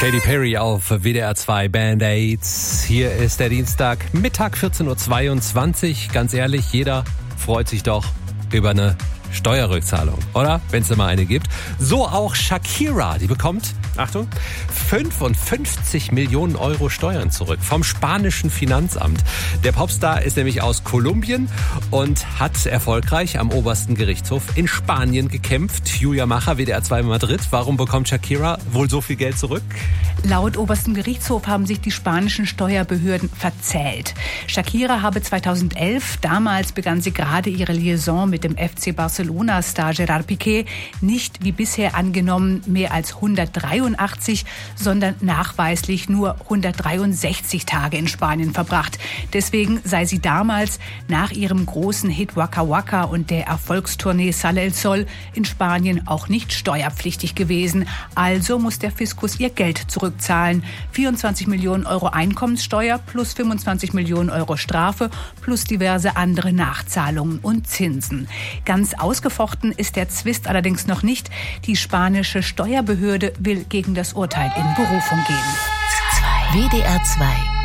Katy Perry auf WDR 2 Band-Aids. Hier ist der Dienstag, Mittag 14.22 Uhr. Ganz ehrlich, jeder freut sich doch über eine Steuerrückzahlung, oder? Wenn es immer eine gibt. So auch Shakira, die bekommt, Achtung, 55 Millionen Euro Steuern zurück vom spanischen Finanzamt. Der Popstar ist nämlich aus Kolumbien und hat erfolgreich am obersten Gerichtshof in Spanien gekämpft. Julia Macher, WDR 2 Madrid. Warum bekommt Shakira wohl so viel Geld zurück? Laut obersten Gerichtshof haben sich die spanischen Steuerbehörden verzählt. Shakira habe 2011, damals begann sie gerade ihre Liaison mit dem FC Barcelona-Star Gerard Piqué, nicht wie bisher angenommen mehr als 183, sondern nachweislich nur 163 Tage in Spanien verbracht. Deswegen sei sie damals nach ihrem großen Hit Waka Waka und der Erfolgstournee Sale el Sol in Spanien auch nicht steuerpflichtig gewesen. Also muss der Fiskus ihr Geld zurückzahlen. 24 Millionen Euro Einkommenssteuer plus 25 Millionen Euro Strafe plus diverse andere Nachzahlungen und Zinsen. Ganz ausgefochten ist der Zwist allerdings noch nicht. Die spanische Steuerbehörde will gegen das Urteil in Berufung gehen. WDR 2